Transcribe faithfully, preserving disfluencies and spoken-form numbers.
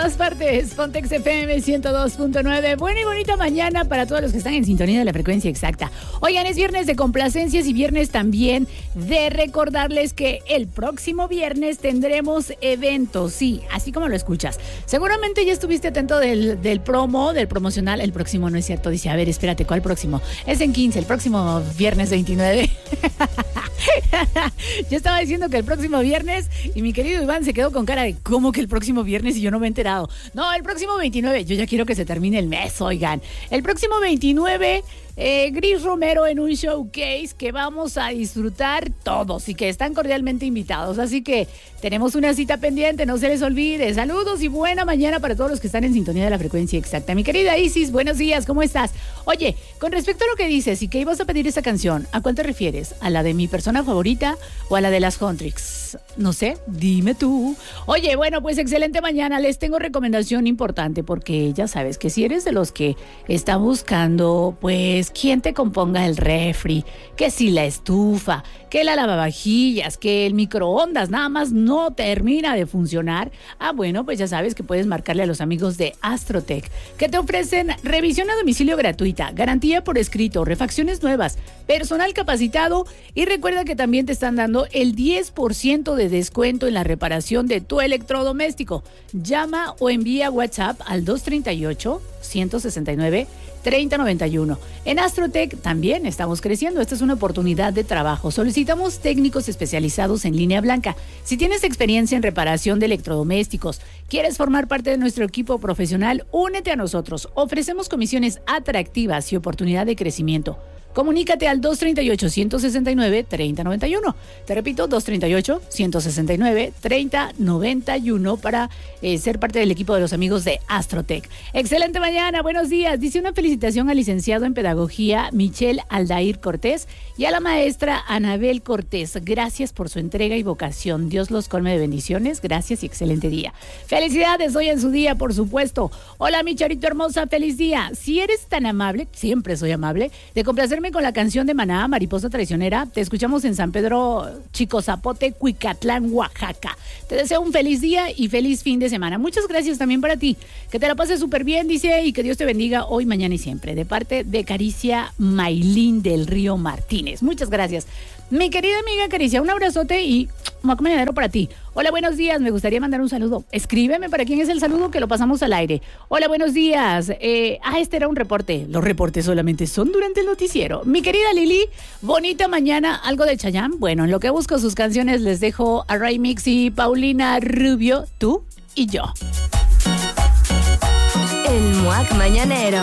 todas partes. Pontex F M ciento dos punto nueve. Buena y bonita mañana para todos los que están en sintonía de la frecuencia exacta. Oigan, es viernes de complacencias y viernes también de recordarles que el próximo viernes tendremos eventos. Sí, así como lo escuchas. Seguramente ya estuviste atento del, del promo, del promocional. El próximo no es cierto. Dice, a ver, espérate, ¿cuál próximo? Es en quince, el próximo viernes veintinueve. Yo estaba diciendo que el próximo viernes y mi querido Iván se quedó con cara de ¿cómo que el próximo viernes y yo no me he enterado? No, el próximo veintinueve. Yo ya quiero que se termine el mes, oigan. El próximo veintinueve... Eh, Gris Romero en un showcase que vamos a disfrutar todos y que están cordialmente invitados. Así que tenemos una cita pendiente, no se les olvide. Saludos y buena mañana para todos los que están en sintonía de la frecuencia exacta. Mi querida Isis, buenos días, ¿cómo estás? Oye, con respecto a lo que dices y que ibas a pedir esa canción, ¿a cuál te refieres? ¿A la de mi persona favorita o a la de las Huntrix? No sé, dime tú. Oye, bueno, pues excelente mañana. Les tengo recomendación importante porque ya sabes que si eres de los que está buscando, pues, quién te componga el refri, que si la estufa, que la lavavajillas, que el microondas nada más no termina de funcionar, ah, bueno, pues ya sabes que puedes marcarle a los amigos de Astrotech, que te ofrecen revisión a domicilio gratuita, garantía por escrito, refacciones nuevas, personal capacitado y recuerda que también te están dando el diez por ciento de descuento en la reparación de tu electrodoméstico. Llama o envía WhatsApp al dos tres ocho, uno seis nueve, tres cero nueve uno. En Astrotech también estamos creciendo. Esta es una oportunidad de trabajo. Solicitamos técnicos especializados en línea blanca. Si tienes experiencia en reparación de electrodomésticos, quieres formar parte de nuestro equipo profesional, únete a nosotros. Ofrecemos comisiones atractivas y oportunidad de crecimiento. Comunícate al dos tres ocho, uno seis nueve, tres cero nueve uno. Te repito, dos tres ocho, uno seis nueve, tres cero nueve uno para eh, ser parte del equipo de los amigos de Astrotech. Excelente mañana, buenos días. Dice una felicitación al licenciado en pedagogía Michelle Aldair Cortés y a la maestra Anabel Cortés. Gracias por su entrega y vocación. Dios los colme de bendiciones. Gracias y excelente día. Felicidades hoy en su día, por supuesto. Hola, mi charito hermosa, feliz día. Si eres tan amable, siempre soy amable, de complacerme con la canción de Maná, Mariposa Traicionera. Te escuchamos en San Pedro Chico Zapote, Cuicatlán, Oaxaca. Te deseo un feliz día y feliz fin de semana. Muchas gracias también para ti. Que te la pases súper bien, dice, y que Dios te bendiga hoy, mañana y siempre. De parte de Caricia Maylin del Río Martínez. Muchas gracias. Mi querida amiga Caricia, un abrazote y un acompañadero para ti. Hola, buenos días. Me gustaría mandar un saludo. Escríbeme para quién es el saludo que lo pasamos al aire. Hola, buenos días. Eh, ah, este era un reporte. Los reportes solamente son durante el noticiero. Mi querida Lili, bonita mañana. ¿Algo de Chayanne? Bueno, en lo que busco sus canciones les dejo a Ray Mix y Paulina Rubio, tú y yo. El Muac Mañanero.